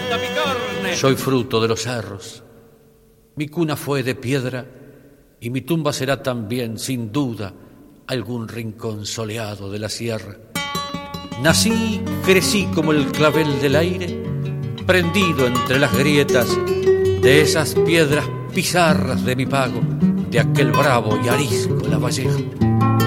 falta mi carne. Soy fruto de los cerros. Mi cuna fue de piedra y mi tumba será también, sin duda, algún rincón soleado de la sierra. Nací, crecí como el clavel del aire, prendido entre las grietas de esas piedras pizarras de mi pago, de aquel bravo y arisco Lavalleja.